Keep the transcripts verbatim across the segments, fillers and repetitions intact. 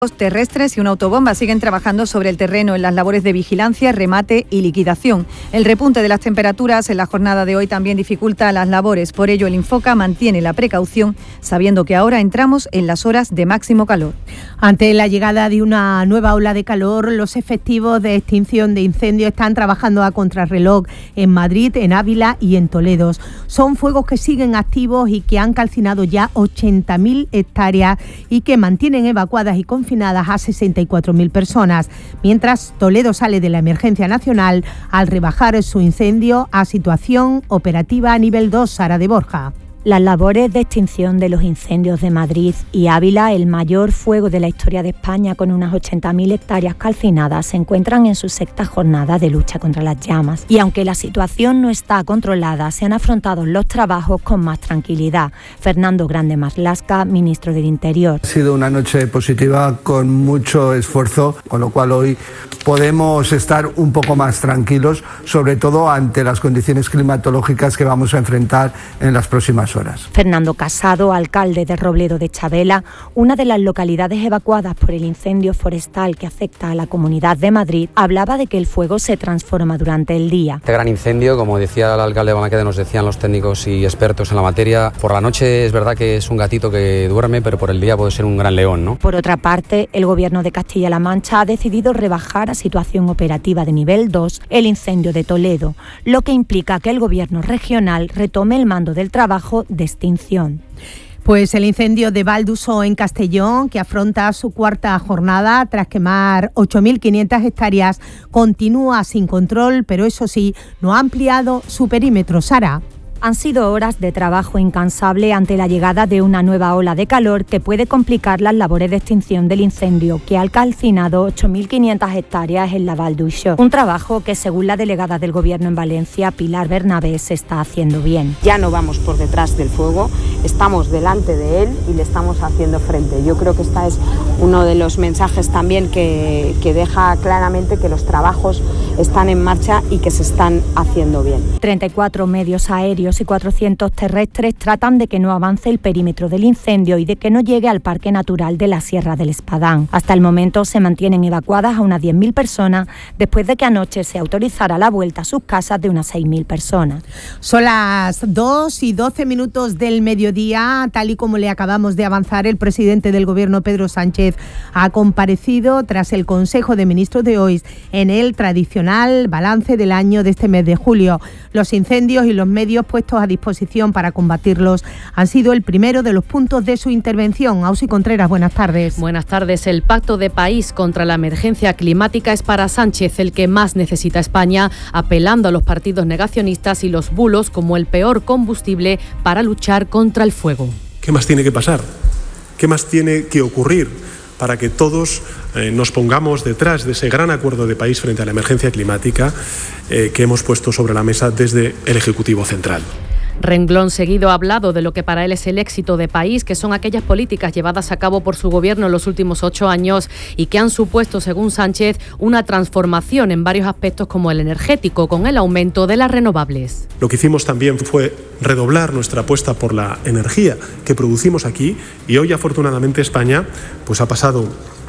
terrestres y una autobomba siguen trabajando sobre el terreno en las labores de vigilancia, remate y liquidación. El repunte de las temperaturas en la jornada de hoy también dificulta las labores. Por ello, el Infoca mantiene la precaución, sabiendo que ahora entramos en las horas de máximo calor. Ante la llegada de una nueva ola de calor, los efectivos de extinción de incendios están trabajando a contrarreloj en Madrid, en Ávila y en Toledo. Son fuegos que siguen activos y que han calcinado ya ochenta mil hectáreas y que mantienen evacuadas y confinadas a sesenta y cuatro mil personas, mientras Toledo sale de la emergencia nacional al rebajar su incendio a situación operativa a nivel dos. Sara de Borja. Las labores de extinción de los incendios de Madrid y Ávila, el mayor fuego de la historia de España con unas ochenta mil hectáreas calcinadas, se encuentran en su sexta jornada de lucha contra las llamas. Y aunque la situación no está controlada, se han afrontado los trabajos con más tranquilidad. Fernando Grande Marlaska, ministro del Interior. Ha sido una noche positiva con mucho esfuerzo, con lo cual hoy podemos estar un poco más tranquilos, sobre todo ante las condiciones climatológicas que vamos a enfrentar en las próximas horas. Fernando Casado, alcalde de Robledo de Chavela, una de las localidades evacuadas por el incendio forestal que afecta a la Comunidad de Madrid, hablaba de que el fuego se transforma durante el día. Este gran incendio, como decía el alcalde de Balmaqueda, nos decían los técnicos y expertos en la materia, por la noche es verdad que es un gatito que duerme, pero por el día puede ser un gran león, ¿no? Por otra parte, el Gobierno de Castilla-La Mancha ha decidido rebajar a situación operativa de nivel dos el incendio de Toledo, lo que implica que el Gobierno regional retome el mando del trabajo de extinción. Pues el incendio de Valduso en Castellón, que afronta su cuarta jornada tras quemar ocho mil quinientas hectáreas, continúa sin control, pero eso sí, no ha ampliado su perímetro. Sara. Han sido horas de trabajo incansable ante la llegada de una nueva ola de calor que puede complicar las labores de extinción del incendio, que ha calcinado ocho mil quinientas hectáreas en la Val d'Uixó. Un trabajo que, según la delegada del Gobierno en Valencia, Pilar Bernabé, se está haciendo bien. Ya no vamos por detrás del fuego, estamos delante de él y le estamos haciendo frente. Yo creo que este es uno de los mensajes también que, que deja claramente que los trabajos están en marcha y que se están haciendo bien. treinta y cuatro medios aéreos y cuatrocientos terrestres tratan de que no avance el perímetro del incendio y de que no llegue al Parque Natural de la Sierra del Espadán. Hasta el momento se mantienen evacuadas a unas diez mil personas después de que anoche se autorizara la vuelta a sus casas de unas seis mil personas. Son las dos y doce minutos del mediodía. Tal y como le acabamos de avanzar, el presidente del Gobierno, Pedro Sánchez, ha comparecido tras el Consejo de Ministros de hoy en el tradicional balance del año de este mes de julio. Los incendios y los medios puestos a disposición para combatirlos han sido el primero de los puntos de su intervención. Ausi Contreras, buenas tardes. Buenas tardes. El pacto de país contra la emergencia climática es para Sánchez el que más necesita España, apelando a los partidos negacionistas y los bulos como el peor combustible para luchar contra el fuego. ¿Qué más tiene que pasar? ¿Qué más tiene que ocurrir para que todos eh, nos pongamos detrás de ese gran acuerdo de país frente a la emergencia climática eh, que hemos puesto sobre la mesa desde el Ejecutivo Central? Renglón seguido ha hablado de lo que para él es el éxito de país, que son aquellas políticas llevadas a cabo por su gobierno en los últimos ocho años y que han supuesto, según Sánchez, una transformación en varios aspectos como el energético, con el aumento de las renovables. Lo que hicimos también fue redoblar nuestra apuesta por la energía que producimos aquí y hoy, afortunadamente, España pues ha pasado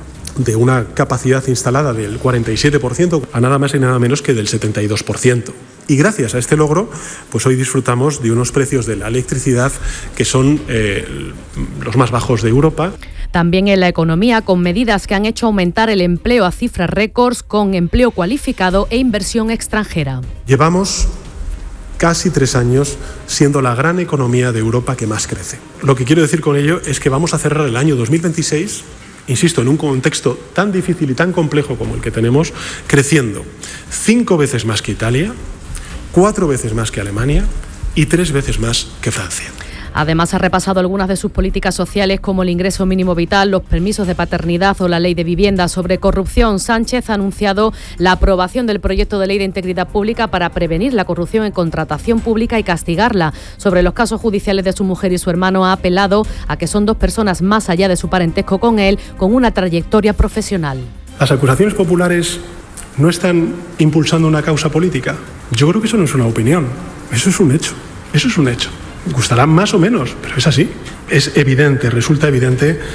de una capacidad instalada del cuarenta y siete por ciento a nada más y nada menos que del setenta y dos por ciento. Y gracias a este logro, pues hoy disfrutamos de unos precios de la electricidad que son eh, los más bajos de Europa. También en la economía, con medidas que han hecho aumentar el empleo a cifras récords, con empleo cualificado e inversión extranjera. Llevamos casi tres años siendo la gran economía de Europa que más crece. Lo que quiero decir con ello es que vamos a cerrar el año dos mil veintiséis, insisto, en un contexto tan difícil y tan complejo como el que tenemos, creciendo cinco veces más que Italia, cuatro veces más que Alemania y tres veces más que Francia. Además, ha repasado algunas de sus políticas sociales como el ingreso mínimo vital, los permisos de paternidad o la ley de vivienda. Sobre corrupción, Sánchez ha anunciado la aprobación del proyecto de ley de integridad pública para prevenir la corrupción en contratación pública y castigarla. Sobre los casos judiciales de su mujer y su hermano, ha apelado a que son dos personas más allá de su parentesco con él, con una trayectoria profesional. Las acusaciones populares no están impulsando una causa política. Yo creo que eso no es una opinión, eso es un hecho, eso es un hecho. Gustará más o menos, pero es así. Es evidente, resulta evidente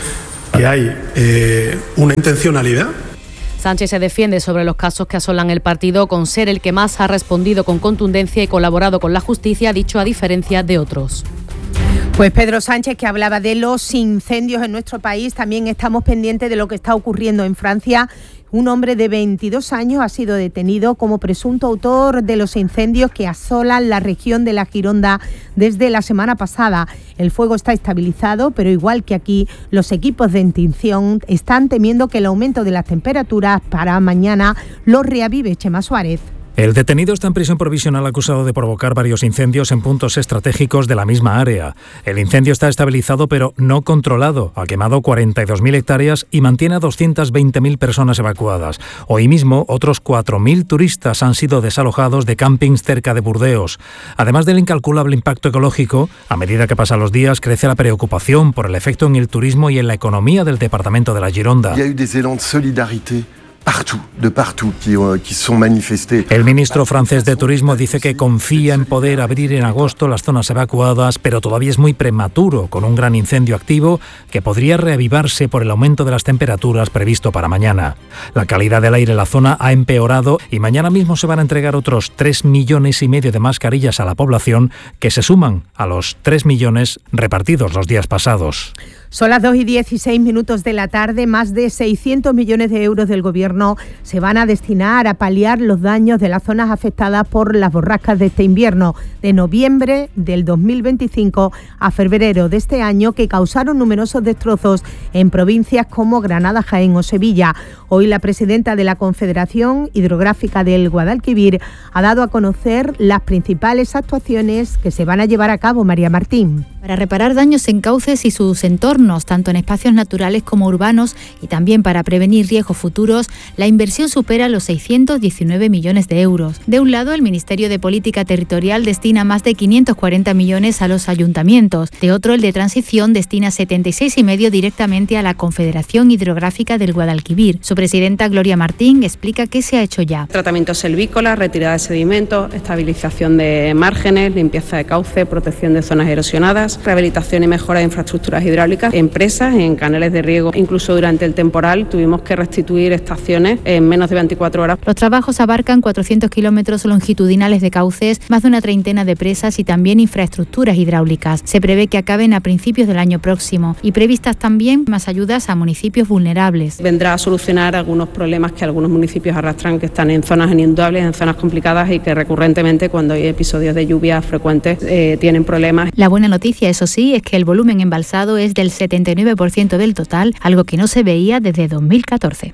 que hay eh, una intencionalidad. Sánchez se defiende sobre los casos que asolan el partido con ser el que más ha respondido con contundencia y colaborado con la justicia, dicho a diferencia de otros. Pues Pedro Sánchez, que hablaba de los incendios en nuestro país, también estamos pendientes de lo que está ocurriendo en Francia. Un hombre de veintidós años ha sido detenido como presunto autor de los incendios que asolan la región de la Gironda desde la semana pasada. El fuego está estabilizado, pero igual que aquí, los equipos de extinción están temiendo que el aumento de las temperaturas para mañana los reavive. Chema Suárez. El detenido está en prisión provisional acusado de provocar varios incendios en puntos estratégicos de la misma área. El incendio está estabilizado pero no controlado. Ha quemado cuarenta y dos mil hectáreas y mantiene a doscientas veinte mil personas evacuadas. Hoy mismo, otros cuatro mil turistas han sido desalojados de campings cerca de Burdeos. Además del incalculable impacto ecológico, a medida que pasan los días, crece la preocupación por el efecto en el turismo y en la economía del departamento de la Gironda. Il y a eu des élans de solidarité. Partout, de partout, qui, uh, qui sont manifestés. El ministro francés de Turismo dice que confía en poder abrir en agosto las zonas evacuadas, pero todavía es muy prematuro, con un gran incendio activo que podría reavivarse por el aumento de las temperaturas previsto para mañana. La calidad del aire en la zona ha empeorado y mañana mismo se van a entregar otros tres millones y medio de mascarillas a la población, que se suman a los tres millones repartidos los días pasados. Son las dos y dieciséis minutos de la tarde. Más de seiscientos millones de euros del Gobierno se van a destinar a paliar los daños de las zonas afectadas por las borrascas de este invierno, de noviembre del dos mil veinticinco a febrero de este año, que causaron numerosos destrozos en provincias como Granada, Jaén o Sevilla. Hoy la presidenta de la Confederación Hidrográfica del Guadalquivir ha dado a conocer las principales actuaciones que se van a llevar a cabo. María Martín. Para reparar daños en cauces y sus entornos, tanto en espacios naturales como urbanos, y también para prevenir riesgos futuros, la inversión supera los seiscientos diecinueve millones de euros. De un lado, el Ministerio de Política Territorial destina más de quinientos cuarenta millones a los ayuntamientos. De otro, el de Transición destina setenta y seis y medio directamente a la Confederación Hidrográfica del Guadalquivir. Su presidenta, Gloria Martín, explica qué se ha hecho ya. Tratamiento selvícola, retirada de sedimentos, estabilización de márgenes, limpieza de cauce, protección de zonas erosionadas, rehabilitación y mejora de infraestructuras hidráulicas, empresas en canales de riego. Incluso durante el temporal tuvimos que restituir estaciones en menos de veinticuatro horas. Los trabajos abarcan cuatrocientos kilómetros longitudinales de cauces, más de una treintena de presas y también infraestructuras hidráulicas. Se prevé que acaben a principios del año próximo y previstas también más ayudas a municipios vulnerables. Vendrá a solucionar algunos problemas que algunos municipios arrastran, que están en zonas inundables, en zonas complicadas y que recurrentemente, cuando hay episodios de lluvias frecuentes, eh, tienen problemas. La buena noticia, eso sí, es que el volumen embalsado es del setenta y nueve por ciento del total, algo que no se veía desde dos mil catorce.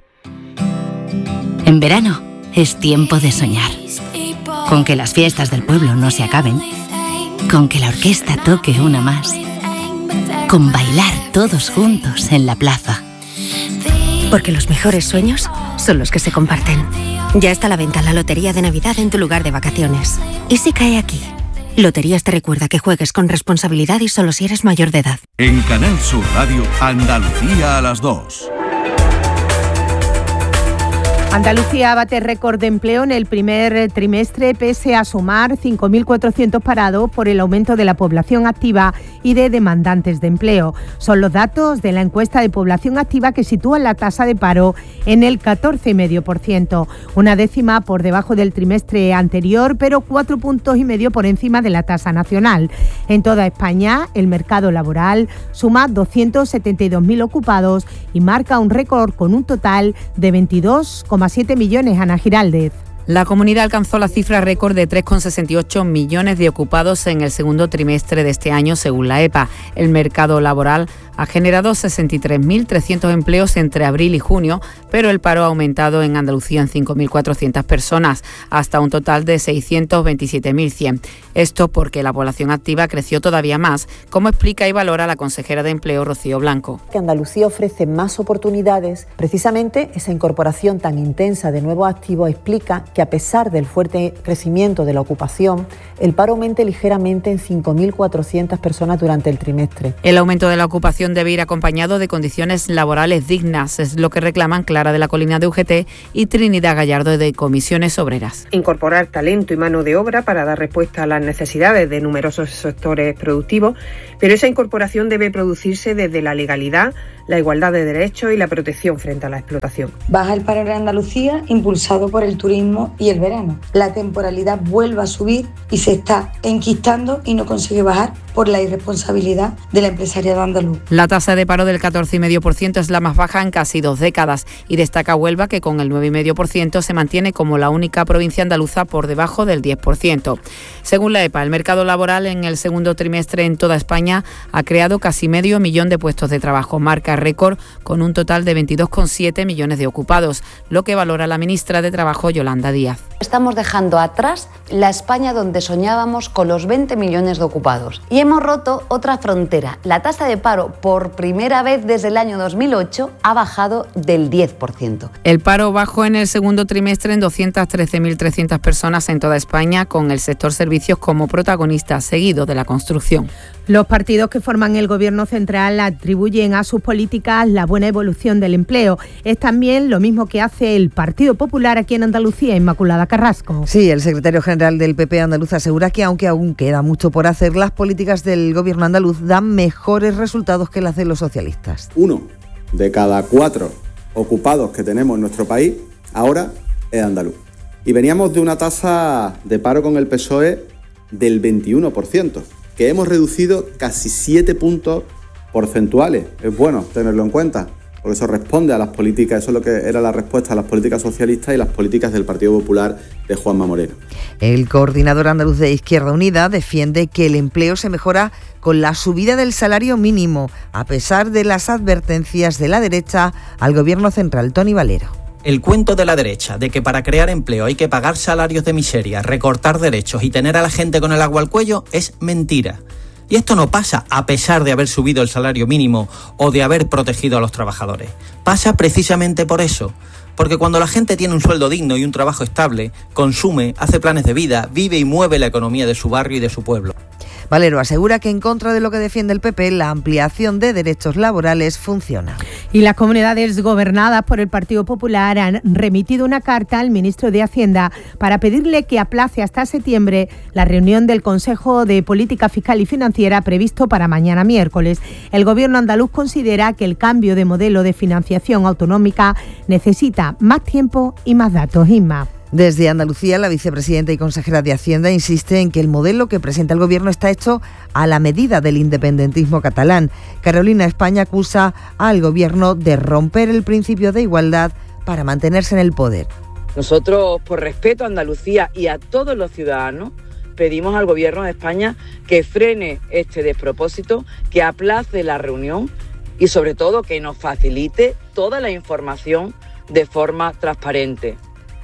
En verano es tiempo de soñar, con que las fiestas del pueblo no se acaben, con que la orquesta toque una más, con bailar todos juntos en la plaza. Porque los mejores sueños son los que se comparten. Ya está a la venta la Lotería de Navidad en tu lugar de vacaciones. ¿Y si cae aquí? Loterías te recuerda que juegues con responsabilidad y solo si eres mayor de edad. En Canal Sur Radio, Andalucía a las dos. Andalucía bate récord de empleo en el primer trimestre, pese a sumar cinco mil cuatrocientos parados por el aumento de la población activa y de demandantes de empleo. Son los datos de la encuesta de población activa, que sitúa la tasa de paro en el catorce coma cinco por ciento, una décima por debajo del trimestre anterior, pero cuatro puntos y medio por encima de la tasa nacional. En toda España, el mercado laboral suma doscientos setenta y dos mil ocupados y marca un récord con un total de veintidós coma siete millones. Ana Giraldez. La comunidad alcanzó la cifra récord de tres coma sesenta y ocho millones de ocupados en el segundo trimestre de este año, según la E P A. El mercado laboral ha generado sesenta y tres mil trescientos empleos entre abril y junio, pero el paro ha aumentado en Andalucía en cinco mil cuatrocientas personas, hasta un total de seiscientos veintisiete mil cien. Esto porque la población activa creció todavía más, como explica y valora la consejera de Empleo, Rocío Blanco. Que Andalucía ofrece más oportunidades. Precisamente esa incorporación tan intensa de nuevos activos explica que, a pesar del fuerte crecimiento de la ocupación, el paro aumente ligeramente en cinco mil cuatrocientas personas durante el trimestre. El aumento de la ocupación debe ir acompañado de condiciones laborales dignas, es lo que reclaman Clara de la Colina de U G T y Trinidad Gallardo de Comisiones Obreras. Incorporar talento y mano de obra para dar respuesta a las necesidades de numerosos sectores productivos, pero esa incorporación debe producirse desde la legalidad, la igualdad de derechos y la protección frente a la explotación. Baja el paro en Andalucía, impulsado por el turismo y el verano. La temporalidad vuelve a subir y se está enquistando y no consigue bajar por la irresponsabilidad de la empresariado andaluz. La tasa de paro del catorce coma cinco por ciento es la más baja en casi dos décadas y destaca Huelva, que con el nueve coma cinco por ciento se mantiene como la única provincia andaluza por debajo del diez por ciento. Según la E P A, el mercado laboral en el segundo trimestre en toda España ha creado casi medio millón de puestos de trabajo, marca récord con un total de veintidós coma siete millones de ocupados, lo que valora la ministra de Trabajo, Yolanda Díaz. Estamos dejando atrás la España donde soñábamos con los veinte millones de ocupados. Y hemos roto otra frontera. La tasa de paro, por primera vez desde el año dos mil ocho, ha bajado del diez por ciento. El paro bajó en el segundo trimestre en doscientas trece mil trescientas personas en toda España, con el sector servicios como protagonista, seguido de la construcción. Los partidos que forman el Gobierno central atribuyen a sus políticas la buena evolución del empleo. Es también lo mismo que hace el Partido Popular aquí en Andalucía, Inmaculada Carrasco. Sí, el secretario general del P P andaluz asegura que aunque aún queda mucho por hacer, las políticas del Gobierno andaluz dan mejores resultados que las de los socialistas. Uno de cada cuatro ocupados que tenemos en nuestro país ahora es andaluz. Y veníamos de una tasa de paro con el P S O E del veintiuno por ciento. Que hemos reducido casi siete puntos porcentuales. Es bueno tenerlo en cuenta, porque eso responde a las políticas, eso es lo que era la respuesta a las políticas socialistas y las políticas del Partido Popular de Juanma Moreno. El coordinador andaluz de Izquierda Unida defiende que el empleo se mejora con la subida del salario mínimo, a pesar de las advertencias de la derecha al Gobierno central. Toni Valero. El cuento de la derecha de que para crear empleo hay que pagar salarios de miseria, recortar derechos y tener a la gente con el agua al cuello es mentira. Y esto no pasa a pesar de haber subido el salario mínimo o de haber protegido a los trabajadores. Pasa precisamente por eso. Porque cuando la gente tiene un sueldo digno y un trabajo estable, consume, hace planes de vida, vive y mueve la economía de su barrio y de su pueblo. Valero asegura que en contra de lo que defiende el P P, la ampliación de derechos laborales funciona. Y las comunidades gobernadas por el Partido Popular han remitido una carta al ministro de Hacienda para pedirle que aplace hasta septiembre la reunión del Consejo de Política Fiscal y Financiera previsto para mañana miércoles. El Gobierno andaluz considera que el cambio de modelo de financiación autonómica necesita más tiempo y más datos. Inma. Desde Andalucía, la vicepresidenta y consejera de Hacienda insiste en que el modelo que presenta el Gobierno está hecho a la medida del independentismo catalán. Carolina España acusa al Gobierno de romper el principio de igualdad para mantenerse en el poder. Nosotros, por respeto a Andalucía y a todos los ciudadanos, pedimos al Gobierno de España que frene este despropósito, que aplace la reunión y sobre todo que nos facilite toda la información de forma transparente.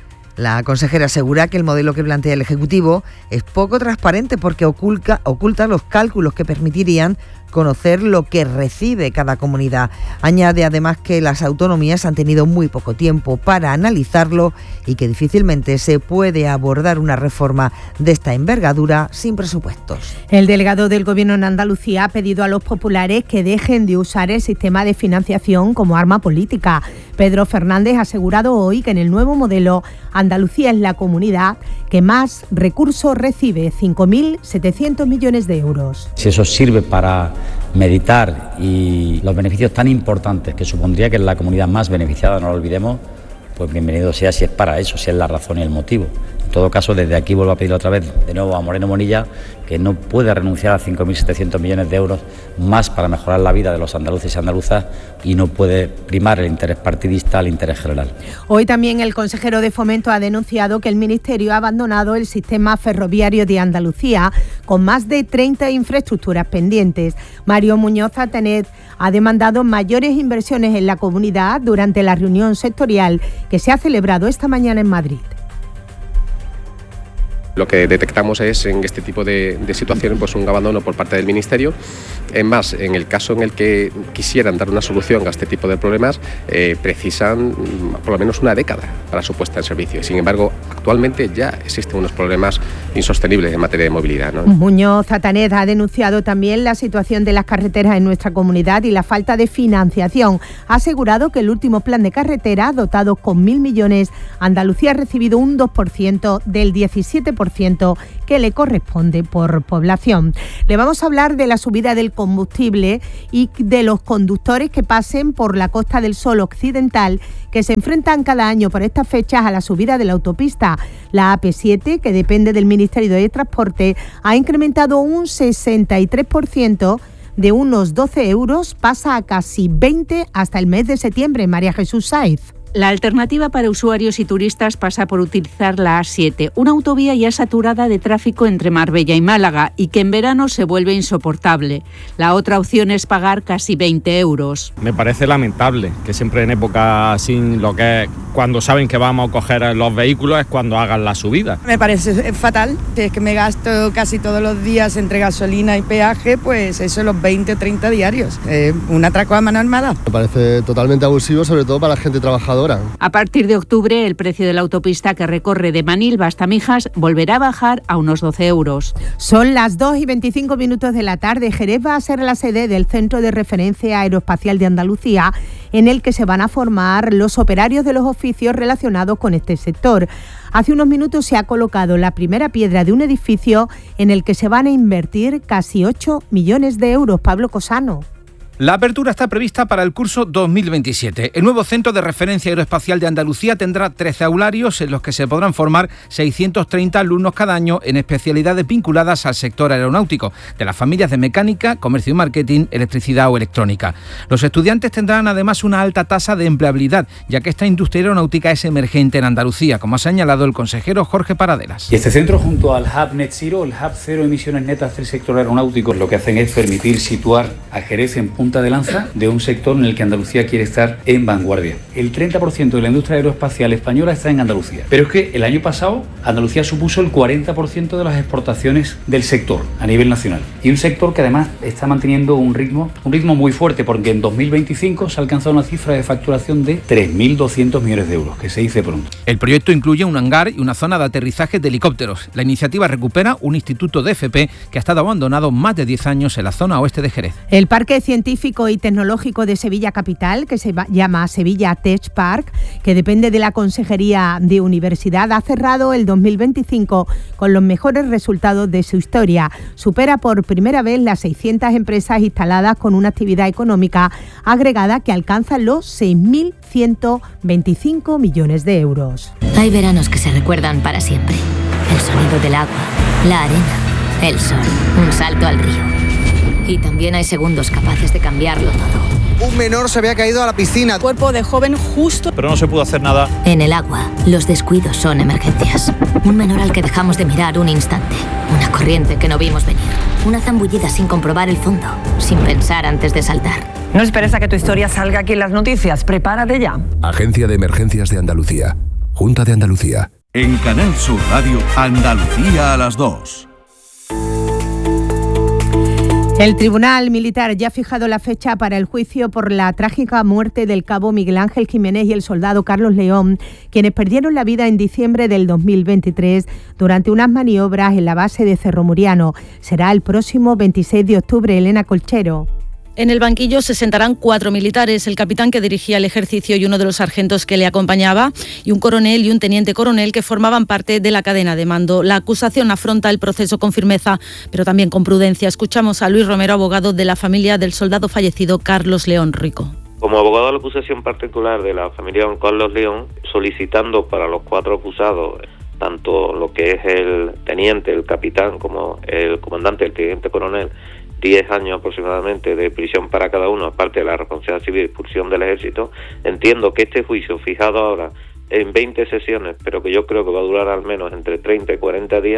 La consejera asegura que el modelo que plantea el Ejecutivo es poco transparente porque oculta, oculta los cálculos que permitirían conocer lo que recibe cada comunidad. Añade además que las autonomías han tenido muy poco tiempo para analizarlo y que difícilmente se puede abordar una reforma de esta envergadura sin presupuestos. El delegado del Gobierno en Andalucía ha pedido a los populares que dejen de usar el sistema de financiación como arma política. Pedro Fernández ha asegurado hoy que en el nuevo modelo Andalucía es la comunidad que más recursos recibe, cinco mil setecientos millones de euros. Si eso sirve para meditar y los beneficios tan importantes que supondría que es la comunidad más beneficiada, no lo olvidemos, pues bienvenido sea si es para eso, si es la razón y el motivo. En todo caso, desde aquí vuelvo a pedir otra vez de nuevo a Moreno Monilla que no puede renunciar a cinco mil setecientos millones de euros más para mejorar la vida de los andaluces y andaluzas y no puede primar el interés partidista al interés general. Hoy también el consejero de Fomento ha denunciado que el Ministerio ha abandonado el sistema ferroviario de Andalucía con más de treinta infraestructuras pendientes. Mario Muñoz Atanet ha demandado mayores inversiones en la comunidad durante la reunión sectorial que se ha celebrado esta mañana en Madrid. Lo que detectamos es en este tipo de, de situaciones pues un abandono por parte del Ministerio. Es más, en el caso en el que quisieran dar una solución a este tipo de problemas, eh, precisan por lo menos una década para su puesta en servicio. Sin embargo, actualmente actualmente ya existen unos problemas insostenibles en materia de movilidad, ¿no? Muñoz Zatanez ha denunciado también la situación de las carreteras en nuestra comunidad y la falta de financiación. Ha asegurado que el último plan de carretera, dotado con mil millones, Andalucía ha recibido un dos por ciento del diecisiete por ciento que le corresponde por población. Le vamos a hablar de la subida del combustible y de los conductores que pasen por la Costa del Sol occidental, que se enfrentan cada año por estas fechas a la subida de la autopista. La A P siete, que depende del Ministerio de Transporte, ha incrementado un sesenta y tres por ciento, de unos doce euros, pasa a casi veinte hasta el mes de septiembre. María Jesús Sáez. La alternativa para usuarios y turistas pasa por utilizar la A siete, una autovía ya saturada de tráfico entre Marbella y Málaga y que en verano se vuelve insoportable. La otra opción es pagar casi veinte euros. Me parece lamentable que siempre en época así, lo que es cuando saben que vamos a coger los vehículos, es cuando hagan la subida. Me parece fatal, si es que me gasto casi todos los días entre gasolina y peaje, pues eso los veinte o treinta diarios. Eh, un atraco a mano armada. Me parece totalmente abusivo, sobre todo para la gente trabajadora. A partir de octubre, el precio de la autopista que recorre de Manilva hasta Mijas volverá a bajar a unos doce euros. Son las dos y veinticinco minutos de la tarde. Jerez va a ser la sede del Centro de Referencia Aeroespacial de Andalucía, en el que se van a formar los operarios de los oficios relacionados con este sector. Hace unos minutos se ha colocado la primera piedra de un edificio en el que se van a invertir casi ocho millones de euros. Pablo Cosano. La apertura está prevista para el curso dos mil veintisiete. El nuevo Centro de Referencia Aeroespacial de Andalucía tendrá trece aularios en los que se podrán formar seiscientos treinta alumnos cada año en especialidades vinculadas al sector aeronáutico, de las familias de mecánica, comercio y marketing, electricidad o electrónica. Los estudiantes tendrán además una alta tasa de empleabilidad, ya que esta industria aeronáutica es emergente en Andalucía, como ha señalado el consejero Jorge Paradelas. Y este centro, junto al Hub Net Zero, el Hub Cero Emisiones Netas del sector aeronáutico, lo que hacen es permitir situar a Jerez en punto de lanza de un sector en el que Andalucía quiere estar en vanguardia. El treinta por ciento de la industria aeroespacial española está en Andalucía. Pero es que el año pasado Andalucía supuso el cuarenta por ciento de las exportaciones del sector a nivel nacional. Y un sector que además está manteniendo un ritmo, un ritmo muy fuerte, porque en dos mil veinticinco se ha alcanzado una cifra de facturación de tres mil doscientos millones de euros, que se dice pronto. El proyecto incluye un hangar y una zona de aterrizaje de helicópteros. La iniciativa recupera un instituto de F P que ha estado abandonado más de diez años en la zona oeste de Jerez. El Parque Científico y Tecnológico de Sevilla Capital, que se llama Sevilla Tech Park, que depende de la Consejería de Universidad, ha cerrado el dos mil veinticinco con los mejores resultados de su historia. Supera por primera vez las seiscientas empresas instaladas con una actividad económica agregada que alcanza los seis mil ciento veinticinco millones de euros. Hay veranos que se recuerdan para siempre. El sonido del agua, la arena, el sol, un salto al río. Y también hay segundos capaces de cambiarlo todo. Un menor se había caído a la piscina. Cuerpo de joven justo. Pero no se pudo hacer nada. En el agua, los descuidos son emergencias. Un menor al que dejamos de mirar un instante. Una corriente que no vimos venir. Una zambullida sin comprobar el fondo. Sin pensar antes de saltar. No esperes a que tu historia salga aquí en las noticias. Prepárate ya. Agencia de Emergencias de Andalucía. Junta de Andalucía. En Canal Sur Radio, Andalucía a las dos. El Tribunal Militar ya ha fijado la fecha para el juicio por la trágica muerte del cabo Miguel Ángel Jiménez y el soldado Carlos León, quienes perdieron la vida en diciembre del dos mil veintitrés durante unas maniobras en la base de Cerro Muriano. Será el próximo veintiséis de octubre. Elena Colchero. En el banquillo se sentarán cuatro militares, el capitán que dirigía el ejercicio y uno de los sargentos que le acompañaba, y un coronel y un teniente coronel que formaban parte de la cadena de mando. La acusación afronta el proceso con firmeza, pero también con prudencia. Escuchamos a Luis Romero, abogado de la familia del soldado fallecido Carlos León Rico. Como abogado de la acusación particular de la familia don Carlos León, solicitando para los cuatro acusados, tanto lo que es el teniente, el capitán, como el comandante, el teniente coronel, diez años aproximadamente de prisión para cada uno, aparte de la responsabilidad civil y expulsión del ejército. Entiendo que este juicio, fijado ahora en veinte sesiones, pero que yo creo que va a durar al menos entre treinta y cuarenta días,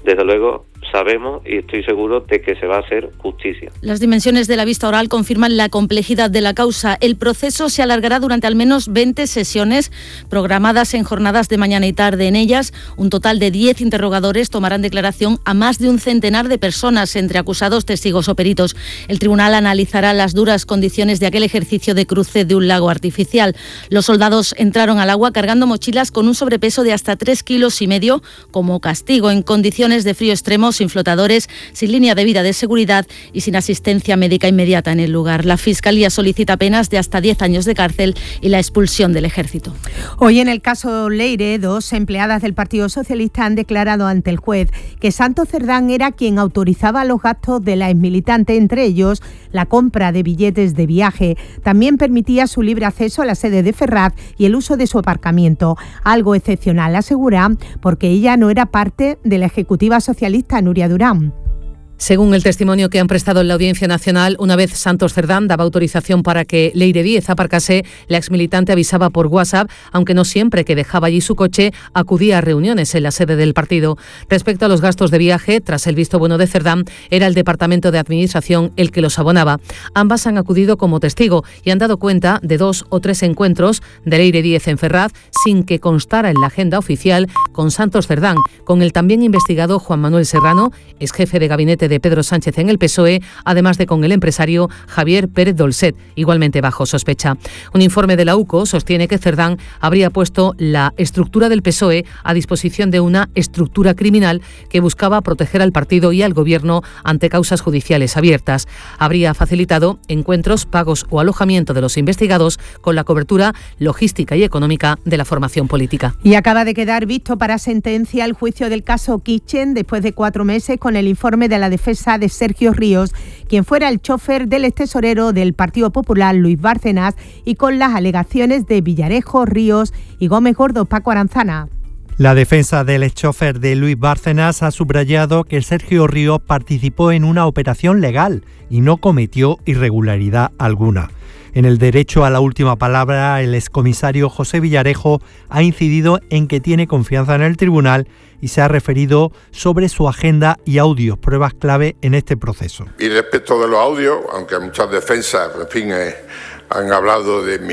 desde luego sabemos y estoy seguro de que se va a hacer justicia. Las dimensiones de la vista oral confirman la complejidad de la causa. El proceso se alargará durante al menos veinte sesiones programadas en jornadas de mañana y tarde. En ellas, un total de diez interrogadores tomarán declaración a más de un centenar de personas, entre acusados, testigos o peritos. El tribunal analizará las duras condiciones de aquel ejercicio de cruce de un lago artificial. Los soldados entraron al agua cargando mochilas con un sobrepeso de hasta tres kilos y medio como castigo, en condiciones de frío extremo, sin flotadores, sin línea de vida de seguridad y sin asistencia médica inmediata en el lugar. La Fiscalía solicita penas de hasta diez años de cárcel y la expulsión del Ejército. Hoy, en el caso Leire, dos empleadas del Partido Socialista han declarado ante el juez que Santos Cerdán era quien autorizaba los gastos de la exmilitante, entre ellos la compra de billetes de viaje. También permitía su libre acceso a la sede de Ferraz y el uso de su aparcamiento. Algo excepcional, asegura, porque ella no era parte de la ejecutiva socialista Nuria Durán. Según el testimonio que han prestado en la Audiencia Nacional, una vez Santos Cerdán daba autorización para que Leire Díez aparcase, la exmilitante avisaba por WhatsApp, aunque no siempre que dejaba allí su coche, acudía a reuniones en la sede del partido. Respecto a los gastos de viaje, tras el visto bueno de Cerdán, era el Departamento de Administración el que los abonaba. Ambas han acudido como testigo y han dado cuenta de dos o tres encuentros de Leire Díez en Ferraz sin que constara en la agenda oficial con Santos Cerdán, con el también investigado Juan Manuel Serrano, ex jefe de gabinete de Pedro Sánchez en el P S O E, además de con el empresario Javier Pérez Dolcet, igualmente bajo sospecha. Un informe de la U C O sostiene que Cerdán habría puesto la estructura del P S O E a disposición de una estructura criminal que buscaba proteger al partido y al gobierno ante causas judiciales abiertas. Habría facilitado encuentros, pagos o alojamiento de los investigados con la cobertura logística y económica de la formación política. Y acaba de quedar visto para sentencia el juicio del caso Kitchen después de cuatro meses, con el informe de la defensa de Sergio Ríos, quien fuera el chofer del extesorero del Partido Popular Luis Bárcenas, y con las alegaciones de Villarejo, Ríos y Gómez Gordo. Paco Aranzana. La defensa del exchofer de Luis Bárcenas ha subrayado que Sergio Ríos participó en una operación legal y no cometió irregularidad alguna. En el derecho a la última palabra, el excomisario José Villarejo ha incidido en que tiene confianza en el tribunal y se ha referido sobre su agenda y audios, pruebas clave en este proceso. Y respecto de los audios, aunque muchas defensas, en fin, eh, han hablado de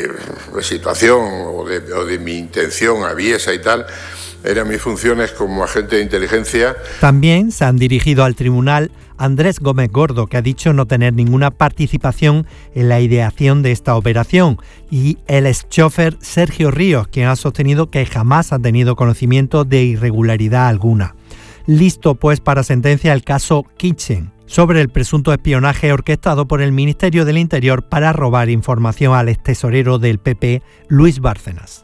mi situación o de, o de mi intención aviesa y tal, eran mis funciones como agente de inteligencia. También se han dirigido al tribunal Andrés Gómez Gordo, que ha dicho no tener ninguna participación en la ideación de esta operación, y el exchofer Sergio Ríos, quien ha sostenido que jamás ha tenido conocimiento de irregularidad alguna. Listo pues para sentencia el caso Kitchen, sobre el presunto espionaje orquestado por el Ministerio del Interior para robar información al extesorero del P P, Luis Bárcenas.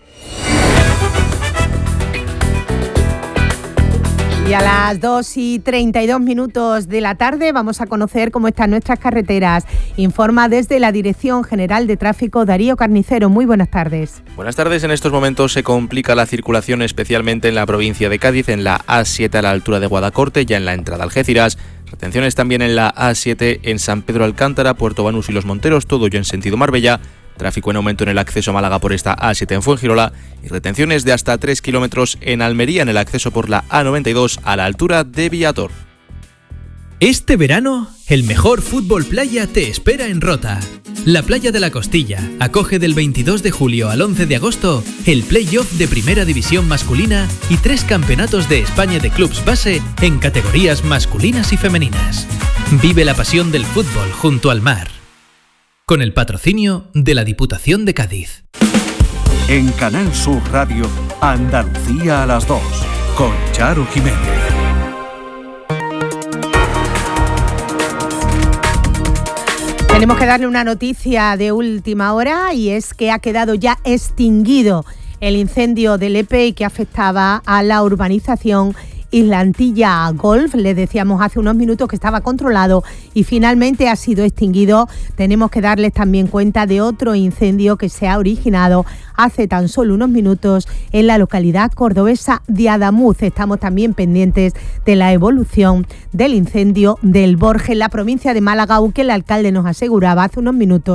Y a las dos y treinta y dos minutos de la tarde vamos a conocer cómo están nuestras carreteras. Informa desde la Dirección General de Tráfico Darío Carnicero. Muy buenas tardes. Buenas tardes. En estos momentos se complica la circulación, especialmente en la provincia de Cádiz, en la A siete a la altura de Guadacorte, ya en la entrada a Algeciras. Retenciones también en la A siete en San Pedro Alcántara, Puerto Banús y Los Monteros, todo ello en sentido Marbella. Tráfico en aumento en el acceso a Málaga por esta A siete en Fuengirola y retenciones de hasta tres kilómetros en Almería en el acceso por la A noventa y dos a la altura de Villator. Este verano, el mejor fútbol playa te espera en Rota. La Playa de la Costilla acoge del veintidós de julio al once de agosto el play-off de Primera División masculina y tres campeonatos de España de clubs base en categorías masculinas y femeninas. Vive la pasión del fútbol junto al mar. Con el patrocinio de la Diputación de Cádiz. En Canal Sur Radio, Andalucía a las dos, con Charo Jiménez. Tenemos que darle una noticia de última hora, y es que ha quedado ya extinguido el incendio del E P E que afectaba a la urbanización Islantilla Golf. Les decíamos hace unos minutos que estaba controlado y finalmente ha sido extinguido. Tenemos que darles también cuenta de otro incendio que se ha originado hace tan solo unos minutos en la localidad cordobesa de Adamuz. Estamos también pendientes de la evolución del incendio del Borges en la provincia de Málaga, aunque el alcalde nos aseguraba hace unos minutos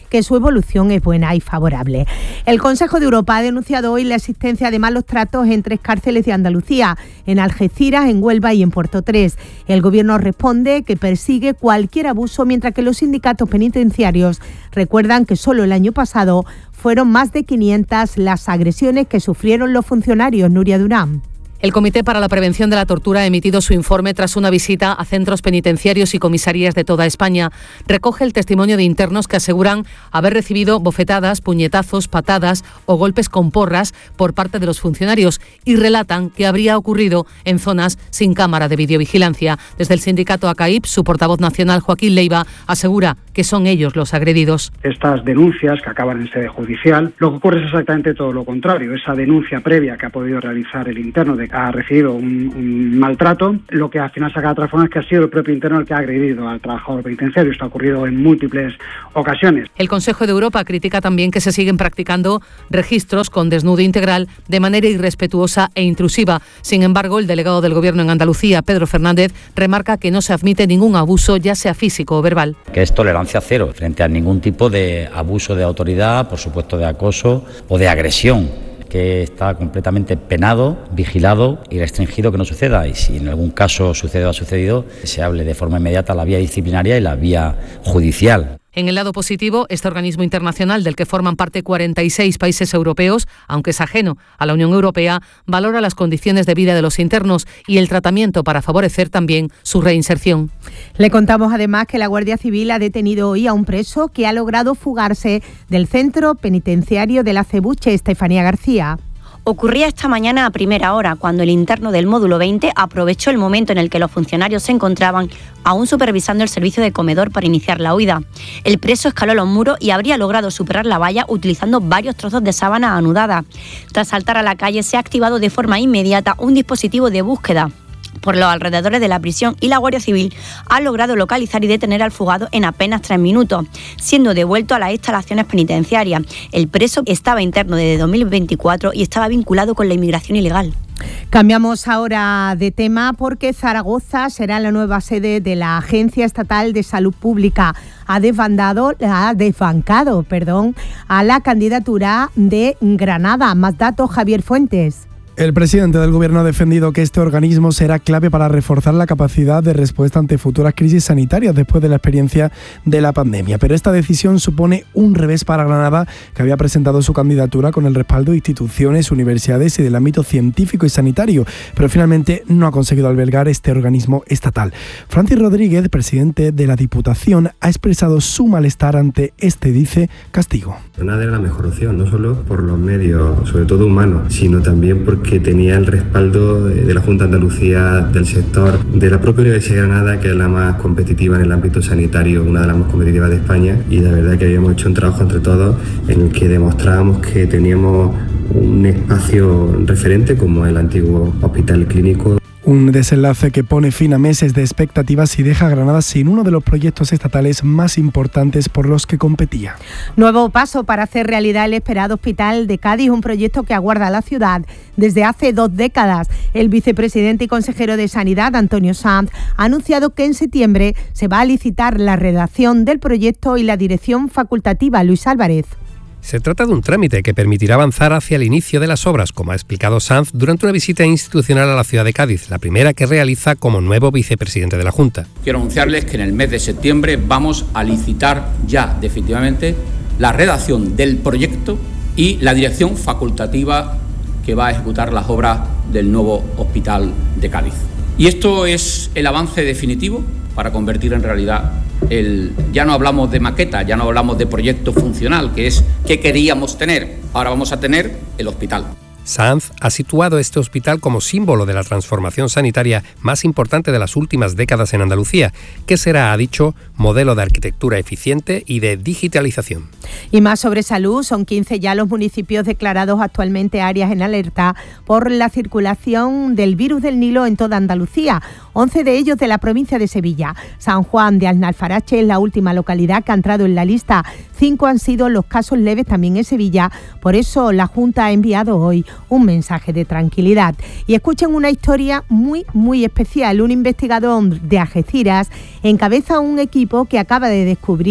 que su evolución es buena y favorable. El Consejo de Europa ha denunciado hoy la existencia de malos tratos en tres cárceles de Andalucía, en Algeciras, en Huelva y en Puerto tres. El Gobierno responde que persigue cualquier abuso, mientras que los sindicatos penitenciarios recuerdan que solo el año pasado fueron más de quinientas las agresiones que sufrieron los funcionarios. Nuria Durán. El Comité para la Prevención de la Tortura ha emitido su informe tras una visita a centros penitenciarios y comisarías de toda España. Recoge el testimonio de internos que aseguran haber recibido bofetadas, puñetazos, patadas o golpes con porras por parte de los funcionarios y relatan que habría ocurrido en zonas sin cámara de videovigilancia. Desde el sindicato A C A I P, su portavoz nacional, Joaquín Leiva, asegura que son ellos los agredidos. Estas denuncias que acaban en sede judicial, lo que ocurre es exactamente todo lo contrario. Esa denuncia previa que ha podido realizar el interno de que ha recibido un, un maltrato, lo que al final se acaba transformando es que ha sido el propio interno el que ha agredido al trabajador penitenciario. Esto ha ocurrido en múltiples ocasiones. El Consejo de Europa critica también que se siguen practicando registros con desnudo integral de manera irrespetuosa e intrusiva. Sin embargo, el delegado del Gobierno en Andalucía, Pedro Fernández, remarca que no se admite ningún abuso, ya sea físico o verbal. Que es tolerancia cero frente a ningún tipo de abuso de autoridad, por supuesto de acoso o de agresión, que está completamente penado, vigilado y restringido que no suceda. Y si en algún caso sucede o ha sucedido, se hable de forma inmediata la vía disciplinaria y la vía judicial. En el lado positivo, este organismo internacional del que forman parte cuarenta y seis países europeos, aunque es ajeno a la Unión Europea, valora las condiciones de vida de los internos y el tratamiento para favorecer también su reinserción. Le contamos además que la Guardia Civil ha detenido hoy a un preso que ha logrado fugarse del centro penitenciario de la Acebuche, Estefanía García. Ocurría esta mañana a primera hora, cuando el interno del módulo veinte aprovechó el momento en el que los funcionarios se encontraban aún supervisando el servicio de comedor para iniciar la huida. El preso escaló los muros y habría logrado superar la valla utilizando varios trozos de sábana anudada. Tras saltar a la calle, se ha activado de forma inmediata un dispositivo de búsqueda por los alrededores de la prisión y la Guardia Civil ha logrado localizar y detener al fugado en apenas tres minutos, siendo devuelto a las instalaciones penitenciarias. El preso estaba interno desde dos mil veinticuatro y estaba vinculado con la inmigración ilegal. Cambiamos ahora de tema porque Zaragoza será la nueva sede de la Agencia Estatal de Salud Pública. Ha desbandado, ha desbancado, perdón, a la candidatura de Granada. Más datos, Javier Fuentes. El presidente del Gobierno ha defendido que este organismo será clave para reforzar la capacidad de respuesta ante futuras crisis sanitarias después de la experiencia de la pandemia. Pero esta decisión supone un revés para Granada, que había presentado su candidatura con el respaldo de instituciones, universidades y del ámbito científico y sanitario, pero finalmente no ha conseguido albergar este organismo estatal. Francis Rodríguez, presidente de la Diputación, ha expresado su malestar ante este, dice, castigo. Granada era la mejor opción, no solo por los medios, sobre todo humanos, sino también porque que tenía el respaldo de la Junta de Andalucía, del sector, de la propia Universidad de Granada, que es la más competitiva en el ámbito sanitario, una de las más competitivas de España, y la verdad que habíamos hecho un trabajo entre todos en el que demostrábamos que teníamos un espacio referente como el antiguo hospital clínico. Un desenlace que pone fin a meses de expectativas y deja a Granada sin uno de los proyectos estatales más importantes por los que competía. Nuevo paso para hacer realidad el esperado Hospital de Cádiz, un proyecto que aguarda a la ciudad desde hace dos décadas. El vicepresidente y consejero de Sanidad, Antonio Sanz, ha anunciado que en septiembre se va a licitar la redacción del proyecto y la dirección facultativa. Luis Álvarez. Se trata de un trámite que permitirá avanzar hacia el inicio de las obras, como ha explicado Sanz durante una visita institucional a la ciudad de Cádiz, la primera que realiza como nuevo vicepresidente de la Junta. Quiero anunciarles que en el mes de septiembre vamos a licitar ya definitivamente la redacción del proyecto y la dirección facultativa que va a ejecutar las obras del nuevo Hospital de Cádiz. Y esto es el avance definitivo para convertir en realidad el... Ya no hablamos de maqueta, ya no hablamos de proyecto funcional, que es qué queríamos tener. Ahora vamos a tener el hospital. Sanz ha situado este hospital como símbolo de la transformación sanitaria más importante de las últimas décadas en Andalucía, que será, ha dicho, modelo de arquitectura eficiente y de digitalización. Y más sobre salud, son quince ya los municipios declarados actualmente áreas en alerta por la circulación del virus del Nilo en toda Andalucía, once de ellos de la provincia de Sevilla. San Juan de Alnalfarache es la última localidad que ha entrado en la lista. Cinco han sido los casos leves también en Sevilla, por eso la Junta ha enviado hoy un mensaje de tranquilidad. Y escuchen una historia muy, muy especial. Un investigador de Algeciras encabeza un equipo que acaba de descubrir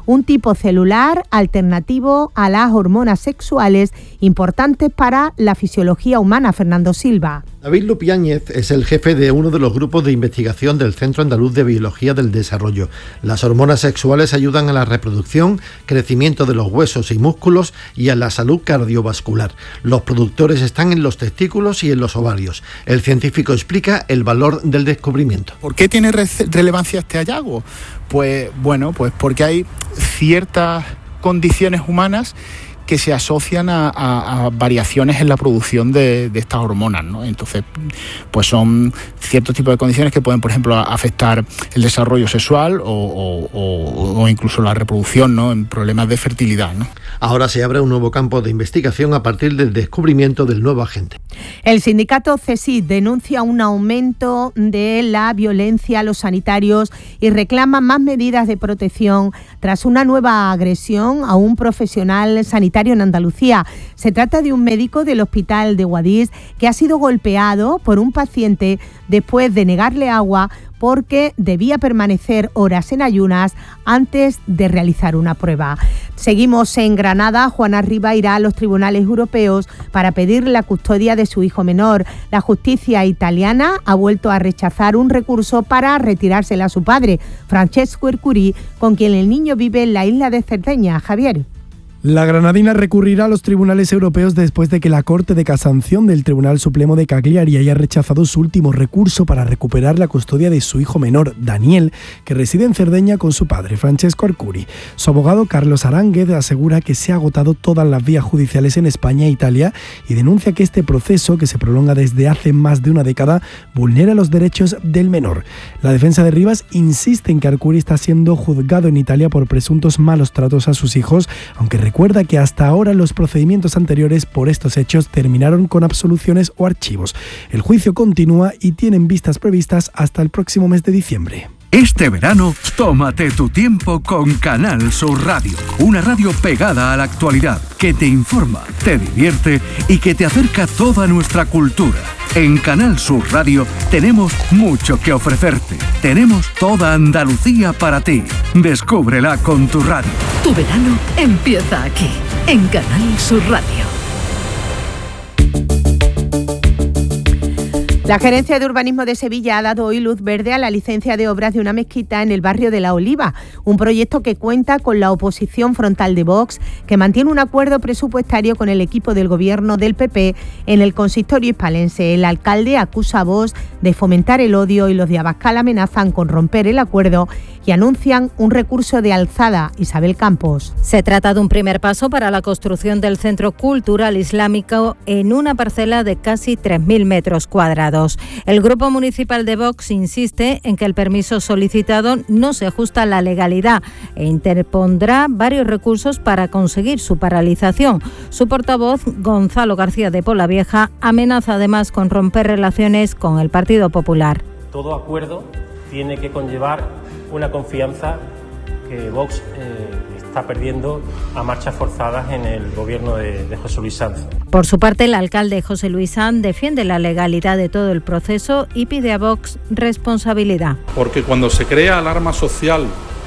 un tipo celular alternativo a las hormonas sexuales importantes para la fisiología humana. Fernando Silva. David Lupiáñez es el jefe de uno de los grupos de investigación del Centro Andaluz de Biología del Desarrollo. Las hormonas sexuales ayudan a la reproducción, crecimiento de los huesos y músculos y a la salud cardiovascular. Los productores están en los testículos y en los ovarios. El científico explica el valor del descubrimiento. ¿Por qué tiene re- relevancia este hallazgo? Pues bueno, pues porque hay ciertas condiciones humanas que se asocian a, a, a variaciones en la producción de, de estas hormonas, ¿no? Entonces, pues son ciertos tipos de condiciones que pueden, por ejemplo, afectar el desarrollo sexual o, o, o, o incluso la reproducción, ¿no? En problemas de fertilidad, ¿no? Ahora se abre un nuevo campo de investigación a partir del descubrimiento del nuevo agente. El sindicato CESID denuncia un aumento de la violencia a los sanitarios y reclama más medidas de protección tras una nueva agresión a un profesional sanitario en Andalucía. Se trata de un médico del hospital de Guadix que ha sido golpeado por un paciente después de negarle agua porque debía permanecer horas en ayunas antes de realizar una prueba. Seguimos en Granada. Juana Riba irá a los tribunales europeos para pedir la custodia de su hijo menor. La justicia italiana ha vuelto a rechazar un recurso para retirársela a su padre, Francesco Ercuri, con quien el niño vive en la isla de Cerdeña. Javier. La granadina recurrirá a los tribunales europeos después de que la Corte de Casación del Tribunal Supremo de Cagliari haya rechazado su último recurso para recuperar la custodia de su hijo menor, Daniel, que reside en Cerdeña con su padre, Francesco Arcuri. Su abogado, Carlos Aránguez, asegura que se ha agotado todas las vías judiciales en España e Italia y denuncia que este proceso, que se prolonga desde hace más de una década, vulnera los derechos del menor. La defensa de Rivas insiste en que Arcuri está siendo juzgado en Italia por presuntos malos tratos a sus hijos, aunque recuerda que hasta ahora los procedimientos anteriores por estos hechos terminaron con absoluciones o archivos. El juicio continúa y tienen vistas previstas hasta el próximo mes de diciembre. Este verano, tómate tu tiempo con Canal Sur Radio, una radio pegada a la actualidad, que te informa, te divierte y que te acerca toda nuestra cultura. En Canal Sur Radio tenemos mucho que ofrecerte. Tenemos toda Andalucía para ti. Descúbrela con tu radio. Tu verano empieza aquí, en Canal Sur Radio. La Gerencia de Urbanismo de Sevilla ha dado hoy luz verde a la licencia de obras de una mezquita en el barrio de La Oliva, un proyecto que cuenta con la oposición frontal de Vox, que mantiene un acuerdo presupuestario con el equipo del gobierno del P P en el consistorio hispalense. El alcalde acusa a Vox de fomentar el odio y los de Abascal amenazan con romper el acuerdo y anuncian un recurso de alzada. Isabel Campos. Se trata de un primer paso para la construcción del Centro Cultural Islámico en una parcela de casi tres mil metros cuadrados. El Grupo Municipal de Vox insiste en que el permiso solicitado no se ajusta a la legalidad e interpondrá varios recursos para conseguir su paralización. Su portavoz, Gonzalo García de Polavieja, amenaza además con romper relaciones con el Partido Popular. Todo acuerdo tiene que conllevar una confianza que Vox eh, está perdiendo a marchas forzadas en el gobierno de, de José Luis Sanz. Por su parte, el alcalde José Luis Sanz defiende la legalidad de todo el proceso y pide a Vox responsabilidad. Porque cuando se crea alarma social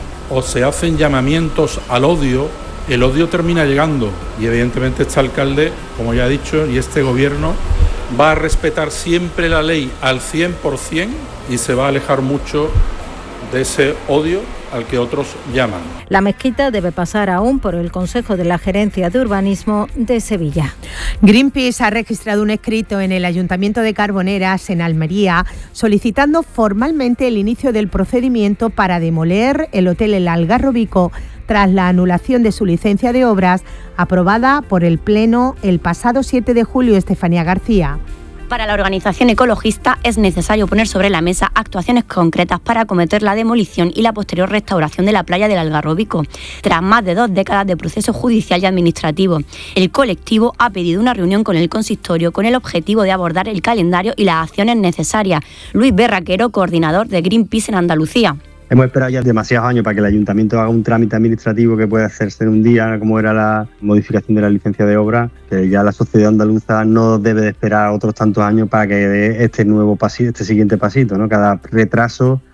o se hacen llamamientos al odio, el odio termina llegando y evidentemente este alcalde, como ya he dicho, y este gobierno va a respetar siempre la ley al cien por ciento y se va a alejar mucho de ese odio al que otros llaman. La mezquita debe pasar aún por el Consejo de la Gerencia de Urbanismo de Sevilla. Greenpeace ha registrado un escrito en el Ayuntamiento de Carboneras, en Almería, solicitando formalmente el inicio del procedimiento para demoler el hotel El Algarrobico tras la anulación de su licencia de obras aprobada por el Pleno el pasado siete de julio. Estefanía García. Para la organización ecologista es necesario poner sobre la mesa actuaciones concretas para acometer la demolición y la posterior restauración de la playa del Algarrobico, tras más de dos décadas de proceso judicial y administrativo. El colectivo ha pedido una reunión con el consistorio con el objetivo de abordar el calendario y las acciones necesarias. Luis Berraquero, coordinador de Greenpeace en Andalucía. Hemos esperado ya demasiados años para que el ayuntamiento haga un trámite administrativo que pueda hacerse en un día, como era la modificación de la licencia de obra, que ya la sociedad andaluza no debe de esperar otros tantos años para que dé este nuevo pasito, este siguiente pasito, ¿no? Cada retraso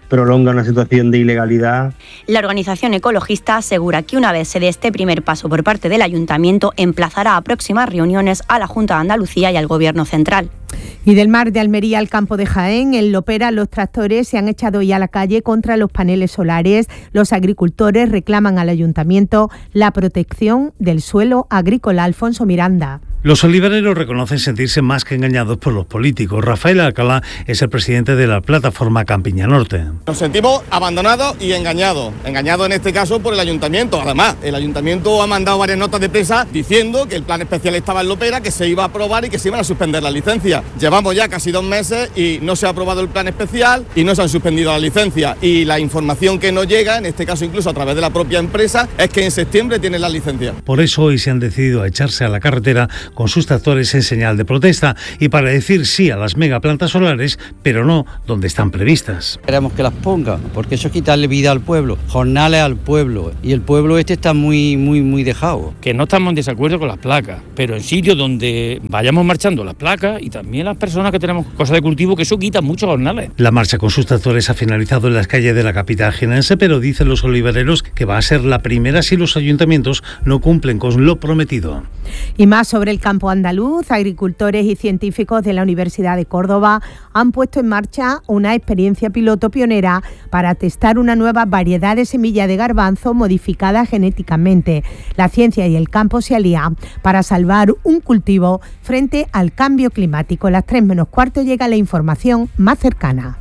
prolonga una situación de ilegalidad. La organización ecologista asegura que una vez se dé este primer paso por parte del Ayuntamiento, emplazará a próximas reuniones a la Junta de Andalucía y al Gobierno central. Y del mar de Almería al campo de Jaén, en Lopera los tractores se han echado ya a la calle contra los paneles solares. Los agricultores reclaman al Ayuntamiento la protección del suelo agrícola. Alfonso Miranda. Los olivareros reconocen sentirse más que engañados por los políticos. Rafael Alcalá es el presidente de la plataforma Campiña Norte. Nos sentimos abandonados y engañados. Engañados en este caso por el ayuntamiento. Además, el ayuntamiento ha mandado varias notas de prensa diciendo que el plan especial estaba en Lopera, que se iba a aprobar y que se iban a suspender las licencias. Llevamos ya casi dos meses y no se ha aprobado el plan especial y no se han suspendido las licencias. Y la información que nos llega, en este caso incluso a través de la propia empresa, es que en septiembre tienen las licencias. Por eso hoy se han decidido a echarse a la carretera con sus tractores en señal de protesta y para decir sí a las megaplantas solares, pero no donde están previstas. Queremos que las pongan, porque eso es quitarle vida al pueblo, jornales al pueblo, y el pueblo este está muy, muy, muy dejado. Que no estamos en desacuerdo con las placas, pero en sitios donde vayamos marchando las placas y también las personas que tenemos cosas de cultivo, que eso quita muchos jornales. La marcha con sus tractores ha finalizado en las calles de la capital jienense, pero dicen los olivareros que va a ser la primera si los ayuntamientos no cumplen con lo prometido. Y más sobre el campo andaluz, agricultores y científicos de la Universidad de Córdoba han puesto en marcha una experiencia piloto pionera para testar una nueva variedad de semilla de garbanzo modificada genéticamente. La ciencia y el campo se alían para salvar un cultivo frente al cambio climático. A las tres menos cuarto llega la información más cercana.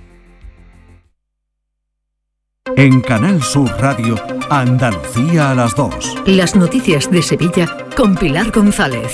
En Canal Sur Radio, Andalucía a las dos. Las noticias de Sevilla con Pilar González.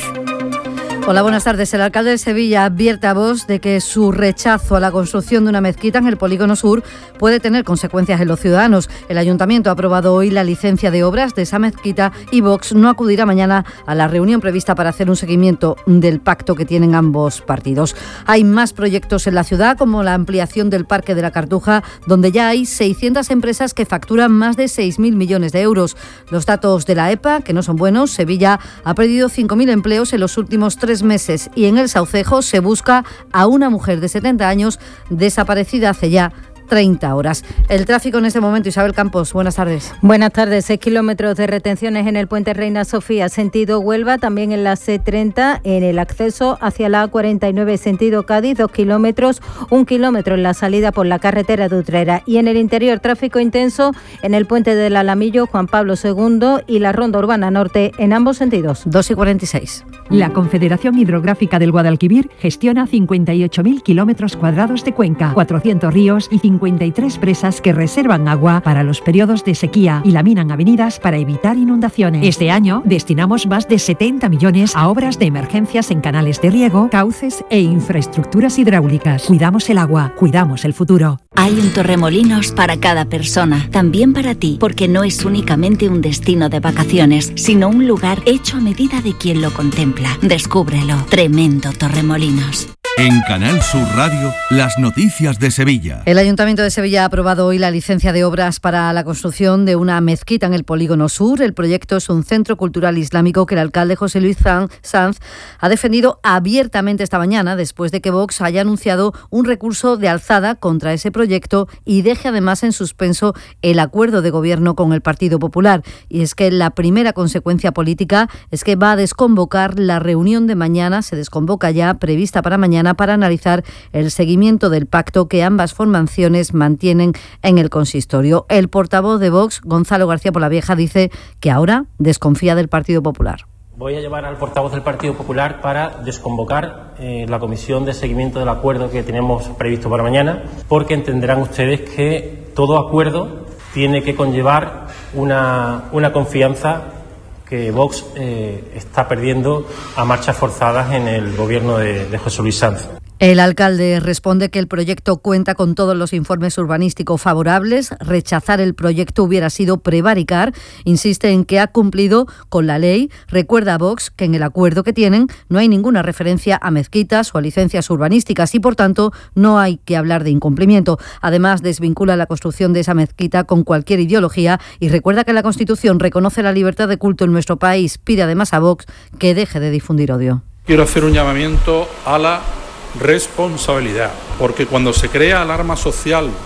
Hola, buenas tardes. El alcalde de Sevilla advierte a Vox de que su rechazo a la construcción de una mezquita en el Polígono Sur puede tener consecuencias en los ciudadanos. El ayuntamiento ha aprobado hoy la licencia de obras de esa mezquita y Vox no acudirá mañana a la reunión prevista para hacer un seguimiento del pacto que tienen ambos partidos. Hay más proyectos en la ciudad, como la ampliación del Parque de la Cartuja, donde ya hay seiscientas empresas que facturan más de seis mil millones de euros. Los datos de la E P A, que no son buenos, Sevilla ha perdido cinco mil empleos en los últimos tres meses y en el Saucejo se busca a una mujer de setenta años desaparecida hace ya treinta horas. El tráfico en este momento, Isabel Campos, buenas tardes. Buenas tardes. seis kilómetros de retenciones en el puente Reina Sofía, sentido Huelva, también en la C treinta, en el acceso hacia la A cuarenta y nueve, sentido Cádiz, dos kilómetros, un kilómetro en la salida por la carretera de Utrera. Y en el interior, tráfico intenso en el puente del Alamillo, Juan Pablo segundo y la Ronda Urbana Norte, en ambos sentidos. dos y cuarenta y seis. La Confederación Hidrográfica del Guadalquivir gestiona cincuenta y ocho mil kilómetros cuadrados de cuenca, cuatrocientos ríos y cincuenta y tres presas que reservan agua para los periodos de sequía y laminan avenidas para evitar inundaciones. Este año destinamos más de setenta millones a obras de emergencias en canales de riego, cauces e infraestructuras hidráulicas. Cuidamos el agua, cuidamos el futuro. Hay un Torremolinos para cada persona, también para ti, porque no es únicamente un destino de vacaciones, sino un lugar hecho a medida de quien lo contempla. Descúbrelo. Tremendo Torremolinos. En Canal Sur Radio, las noticias de Sevilla. El Ayuntamiento de Sevilla ha aprobado hoy la licencia de obras para la construcción de una mezquita en el Polígono Sur. El proyecto es un centro cultural islámico que el alcalde José Luis Sanz ha defendido abiertamente esta mañana, después de que Vox haya anunciado un recurso de alzada contra ese proyecto y deje además en suspenso el acuerdo de gobierno con el Partido Popular. Y es que la primera consecuencia política es que va a desconvocar la reunión de mañana, se desconvoca ya, prevista para mañana, para analizar el seguimiento del pacto que ambas formaciones mantienen en el consistorio. El portavoz de Vox, Gonzalo García Polavieja, dice que ahora desconfía del Partido Popular. Voy a llevar al portavoz del Partido Popular para desconvocar eh, la comisión de seguimiento del acuerdo que tenemos previsto para mañana, porque entenderán ustedes que todo acuerdo tiene que conllevar una, una confianza que Vox eh, está perdiendo a marchas forzadas en el gobierno de, de José Luis Sanz. El alcalde responde que el proyecto cuenta con todos los informes urbanísticos favorables. Rechazar el proyecto hubiera sido prevaricar. Insiste en que ha cumplido con la ley. Recuerda a Vox que en el acuerdo que tienen no hay ninguna referencia a mezquitas o a licencias urbanísticas y, por tanto, no hay que hablar de incumplimiento. Además, desvincula la construcción de esa mezquita con cualquier ideología y recuerda que la Constitución reconoce la libertad de culto en nuestro país. Pide además a Vox que deje de difundir odio. Quiero hacer un llamamiento a la responsabilidad, porque cuando se crea alarma social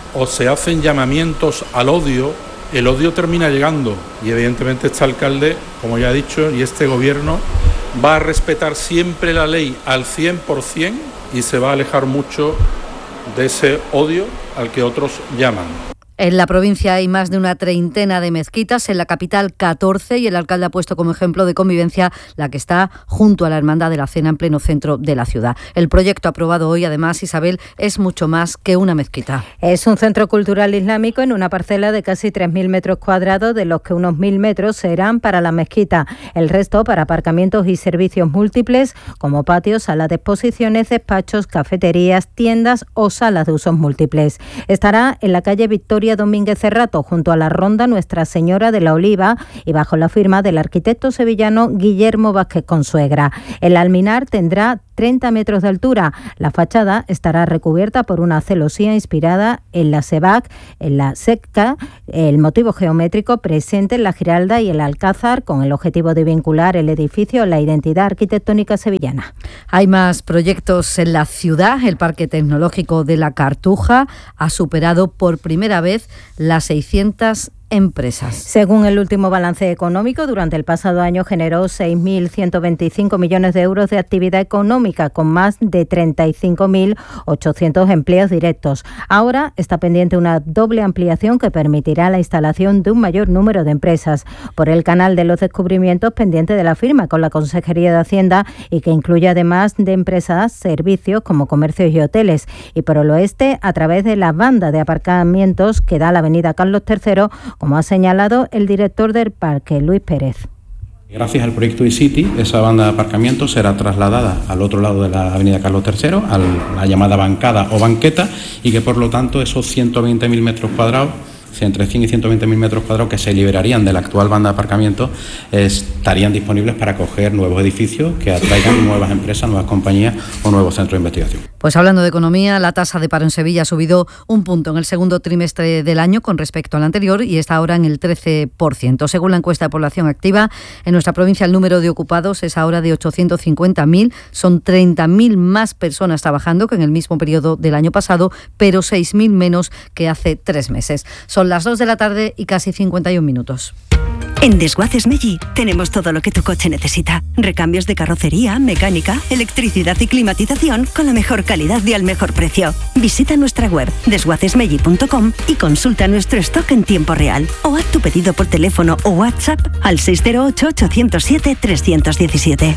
o se hacen llamamientos al odio, el odio termina llegando. Y evidentemente este alcalde, como ya he dicho, y este gobierno va a respetar siempre la ley al cien por ciento y se va a alejar mucho de ese odio al que otros llaman. En la provincia hay más de una treintena de mezquitas, en la capital catorce, y el alcalde ha puesto como ejemplo de convivencia la que está junto a la Hermandad de la Cena en pleno centro de la ciudad. El proyecto aprobado hoy, además, Isabel, es mucho más que una mezquita. Es un centro cultural islámico en una parcela de casi tres mil metros cuadrados, de los que unos mil metros serán para la mezquita, el resto para aparcamientos y servicios múltiples como patios, salas de exposiciones, despachos, cafeterías, tiendas o salas de usos múltiples. Estará en la calle Victoria Domínguez Cerrato, junto a la Ronda Nuestra Señora de la Oliva, y bajo la firma del arquitecto sevillano Guillermo Vázquez Consuegra. El alminar tendrá treinta metros de altura. La fachada estará recubierta por una celosía inspirada en la Sebac, en la Secca, el motivo geométrico presente en la Giralda y el Alcázar, con el objetivo de vincular el edificio a la identidad arquitectónica sevillana. Hay más proyectos en la ciudad. El Parque Tecnológico de la Cartuja ha superado por primera vez las seiscientas empresas. Según el último balance económico, durante el pasado año generó seis mil ciento veinticinco millones de euros de actividad económica, con más de treinta y cinco mil ochocientos empleos directos. Ahora está pendiente una doble ampliación que permitirá la instalación de un mayor número de empresas. Por el canal de los descubrimientos, pendiente de la firma con la Consejería de Hacienda, y que incluye además de empresas, servicios como comercios y hoteles. Y por el oeste, a través de la banda de aparcamientos que da la avenida Carlos tercero, como ha señalado el director del parque, Luis Pérez. Gracias al proyecto eCity, esa banda de aparcamiento será trasladada al otro lado de la avenida Carlos tercero, a la llamada bancada o banqueta, y que por lo tanto esos ciento veinte mil metros cuadrados, entre cien y ciento veinte mil metros cuadrados que se liberarían de la actual banda de aparcamiento, estarían disponibles para acoger nuevos edificios que atraigan nuevas empresas, nuevas compañías o nuevos centros de investigación. Pues hablando de economía, la tasa de paro en Sevilla ha subido un punto en el segundo trimestre del año con respecto al anterior y está ahora en el trece por ciento. Según la encuesta de población activa, en nuestra provincia el número de ocupados es ahora de ochocientos cincuenta mil. Son treinta mil más personas trabajando que en el mismo periodo del año pasado, pero seis mil menos que hace tres meses. Son las dos de la tarde y casi cincuenta y un minutos. En Desguaces Meggi tenemos todo lo que tu coche necesita. Recambios de carrocería, mecánica, electricidad y climatización con la mejor calidad y al mejor precio. Visita nuestra web desguaces meggi punto com y consulta nuestro stock en tiempo real. O haz tu pedido por teléfono o WhatsApp al seis cero ocho, ocho cero siete, tres uno siete.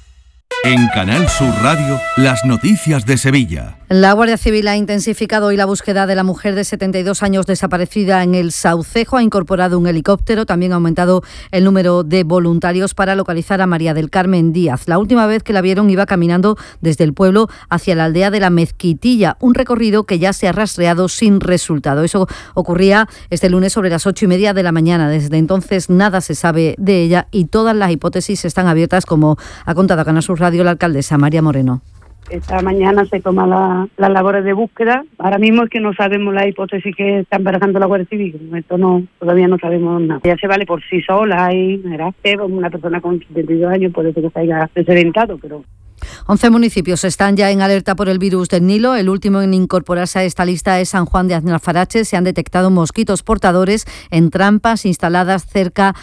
En Canal Sur Radio, las noticias de Sevilla. La Guardia Civil ha intensificado hoy la búsqueda de la mujer de setenta y dos años desaparecida en el Saucejo. Ha incorporado un helicóptero. También ha aumentado el número de voluntarios para localizar a María del Carmen Díaz. La última vez que la vieron iba caminando desde el pueblo hacia la aldea de la Mezquitilla, un recorrido que ya se ha rastreado sin resultado. Eso ocurría este lunes sobre las ocho y media de la mañana. Desde entonces nada se sabe de ella y todas las hipótesis están abiertas, como ha contado a Canal Sur Radio la alcaldesa María Moreno. Esta mañana se toman la, las labores de búsqueda. Ahora mismo es que no sabemos la hipótesis que están barajando la Guardia Civil. Esto no, todavía no sabemos nada. Ella se vale por sí sola y era una persona con setenta y dos años, puede ser que se haya desorientado, pero... once municipios están ya en alerta por el virus del Nilo. El último en incorporarse a esta lista es San Juan de Alnafarache. Se han detectado mosquitos portadores en trampas instaladas cerca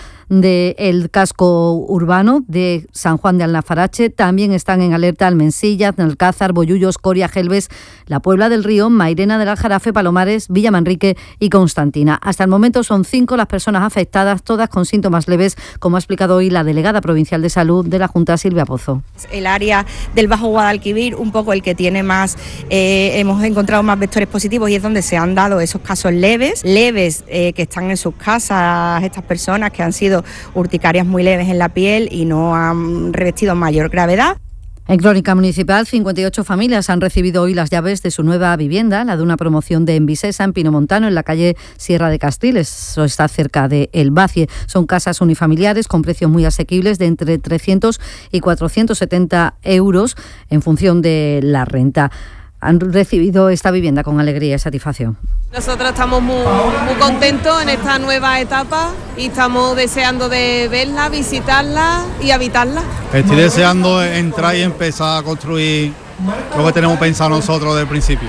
del casco urbano de San Juan de Alnafarache. También están en alerta Almensilla, Alcázar, Bollullos, Coria, Gelbes, La Puebla del Río, Mairena del Aljarafe, Palomares, Villa Manrique y Constantina. Hasta el momento son cinco las personas afectadas, todas con síntomas leves, como ha explicado hoy la delegada provincial de Salud de la Junta, Silvia Pozo. El área del Bajo Guadalquivir, un poco el que tiene más, eh, hemos encontrado más vectores positivos y es donde se han dado esos casos leves, leves eh, que están en sus casas, estas personas que han sido urticarias muy leves en la piel y no han revestido mayor gravedad. En Crónica Municipal, cincuenta y ocho familias han recibido hoy las llaves de su nueva vivienda, la de una promoción de Envisesa, en Pinomontano, en la calle Sierra de Castriles. Eso está cerca de El Bacie. Son casas unifamiliares con precios muy asequibles de entre trescientos y cuatrocientos setenta euros en función de la renta. Han recibido esta vivienda con alegría y satisfacción. Nosotros estamos muy, muy contentos en esta nueva etapa y estamos deseando de verla, visitarla y habitarla. Estoy deseando entrar y empezar a construir lo que tenemos pensado nosotros desde el principio.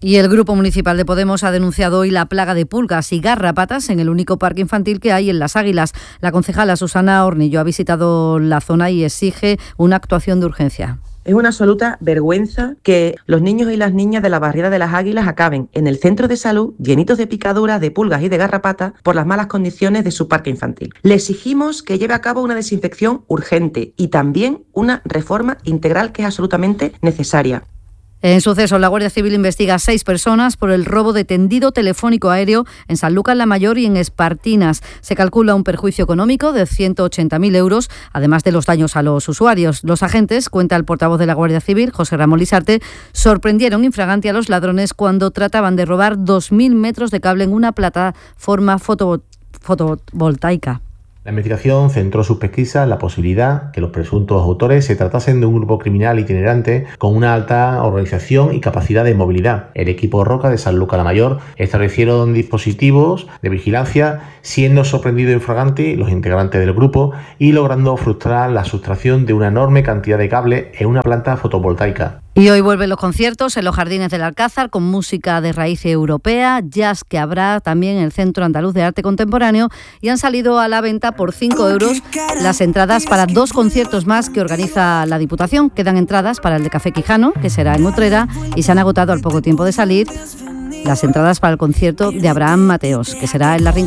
Y el Grupo Municipal de Podemos ha denunciado hoy la plaga de pulgas y garrapatas en el único parque infantil que hay en Las Águilas. La concejala Susana Hornillo ha visitado la zona y exige una actuación de urgencia. Es una absoluta vergüenza que los niños y las niñas de la barriada de Las Águilas acaben en el centro de salud llenitos de picaduras, de pulgas y de garrapatas por las malas condiciones de su parque infantil. Le exigimos que lleve a cabo una desinfección urgente y también una reforma integral que es absolutamente necesaria. En sucesos, la Guardia Civil investiga a seis personas por el robo de tendido telefónico aéreo en Sanlúcar la Mayor y en Espartinas. Se calcula un perjuicio económico de ciento ochenta mil euros, además de los daños a los usuarios. Los agentes, cuenta el portavoz de la Guardia Civil, José Ramón Lisarte, sorprendieron infraganti a los ladrones cuando trataban de robar dos mil metros de cable en una plataforma foto, fotovoltaica. La investigación centró sus pesquisas en la posibilidad que los presuntos autores se tratasen de un grupo criminal itinerante con una alta organización y capacidad de movilidad. El equipo Roca de Sanlúcar la Mayor establecieron dispositivos de vigilancia, siendo sorprendidos infraganti los integrantes del grupo y logrando frustrar la sustracción de una enorme cantidad de cable en una planta fotovoltaica. Y hoy vuelven los conciertos en los Jardines del Alcázar con música de raíz europea, jazz que habrá también en el Centro Andaluz de Arte Contemporáneo, y han salido a la venta por cinco euros las entradas para dos conciertos más que organiza la Diputación. Quedan entradas para el de Café Quijano, que será en Utrera, y se han agotado al poco tiempo de salir las entradas para el concierto de Abraham Mateos, que será en la Rincón.